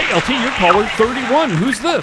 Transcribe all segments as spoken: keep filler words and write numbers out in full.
L T, you're caller thirty-one. Who's this?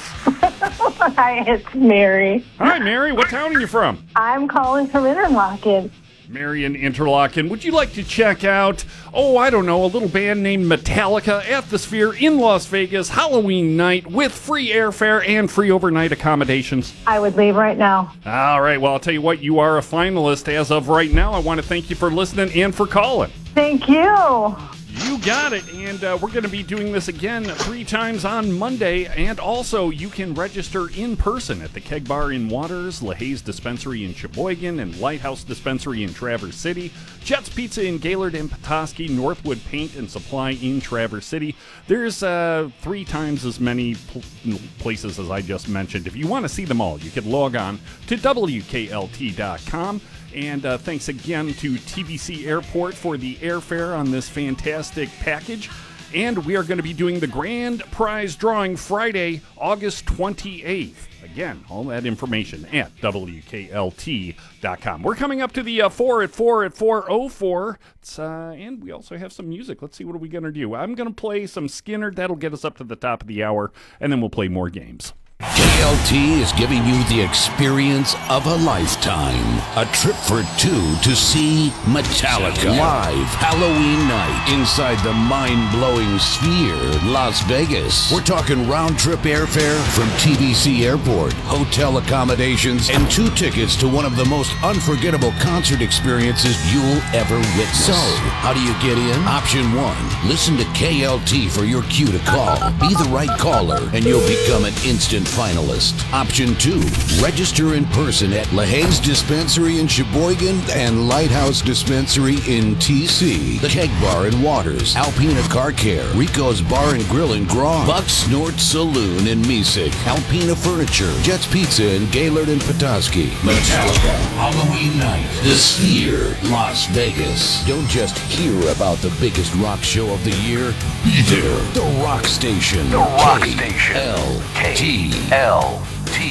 Hi, it's Mary. Hi, Mary. What town are you from? I'm calling from Interlochen. Mary in Interlochen. Would you like to check out, oh, I don't know, a little band named Metallica at the Sphere in Las Vegas, Halloween night with free airfare and free overnight accommodations? I would leave right now. All right, well, I'll tell you what, you are a finalist as of right now. I want to thank you for listening and for calling. Thank you. You got it, and uh, we're going to be doing this again three times on Monday, and also you can register in person at the Keg Bar in Waters, LaHaye's Dispensary in Sheboygan, and Lighthouse Dispensary in Traverse City, Jets Pizza in Gaylord and Petoskey, Northwood Paint and Supply in Traverse City. There's uh, three times as many pl- places as I just mentioned. If you want to see them all, you can log on to W K L T dot com. And uh, thanks again to T V C Airport for the airfare on this fantastic package. And we are going to be doing the grand prize drawing Friday, August twenty-eighth. Again, all that information at W K L T dot com. We're coming up to the uh, four at four at four oh four. It's, uh, and we also have some music. Let's see, what are we going to do? I'm going to play some Skinner. That'll get us up to the top of the hour. And then we'll play more games. K L T is giving you the experience of a lifetime. A trip for two to see Metallica live Halloween night inside the mind-blowing Sphere, Las Vegas. We're talking round-trip airfare from T V C Airport, hotel accommodations, and two tickets to one of the most unforgettable concert experiences you'll ever witness. So, how do you get in? Option one, listen to K L T for your cue to call. Be the right caller, and you'll become an instant finalist. Option two, register in person at LaHaye's Dispensary in Sheboygan and Lighthouse Dispensary in T C, the Keg Bar in Waters, Alpina Car Care, Rico's Bar and Grill in Grom, Buck Snort Saloon in Mesick, Alpina Furniture, Jets Pizza in Gaylord and Petoskey. Metallica, Halloween night, the Sphere, Las Vegas. Don't just hear about the biggest rock show of the year. Be there. The Rock Station. The Rock K Station. L T. L T.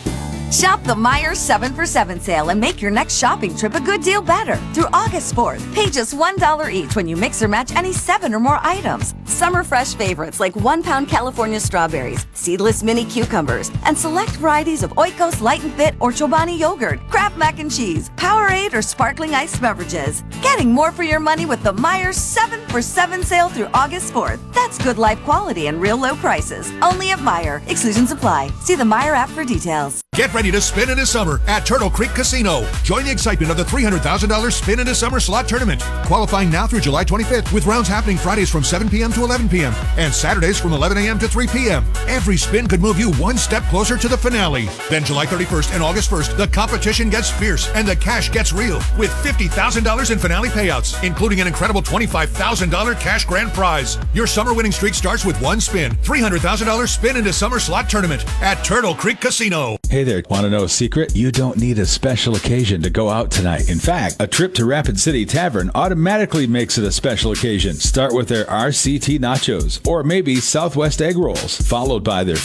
Shop the Meijer seven for seven sale and make your next shopping trip a good deal better. Through August fourth, pay just one dollar each when you mix or match any seven or more items. Summer fresh favorites like one pound California strawberries, seedless mini cucumbers, and select varieties of Oikos Light and Fit or Chobani yogurt, Kraft mac and cheese, Powerade, or sparkling iced beverages. Getting more for your money with the Meijer seven for seven sale through August fourth. That's good life quality and real low prices. Only at Meijer. Exclusions apply. See the Meijer app for details. Get ready to spin into summer at Turtle Creek Casino. Join the excitement of the three hundred thousand dollars Spin into Summer slot tournament. Qualifying now through July twenty-fifth, with rounds happening Fridays from seven p.m. to eleven p.m. and Saturdays from eleven a.m. to three p.m. Every spin could move you one step closer to the finale. Then July thirty-first and August first, the competition gets fierce and the cash gets real, with fifty thousand dollars in finale payouts, including an incredible twenty-five thousand dollars cash grand prize. Your summer winning streak starts with one spin. three hundred thousand dollars Spin into Summer slot tournament at Turtle Creek Casino. Hey there, want to know a secret? You don't need a special occasion to go out tonight. In fact, a trip to Rapid City Tavern automatically makes it a special occasion. Start with their R C T nachos, or maybe Southwest egg rolls, followed by their